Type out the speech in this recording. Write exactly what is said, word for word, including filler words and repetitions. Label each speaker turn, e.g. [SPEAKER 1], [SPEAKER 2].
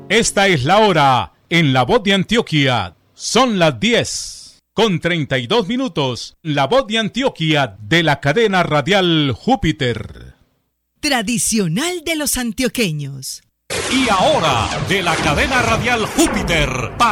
[SPEAKER 1] Esta es la hora en La Voz de Antioquia. Son las diez con treinta y dos minutos. La Voz de Antioquia de la cadena radial Júpiter.
[SPEAKER 2] Tradicional de los antioqueños.
[SPEAKER 3] Y ahora, de la cadena radial Júpiter, para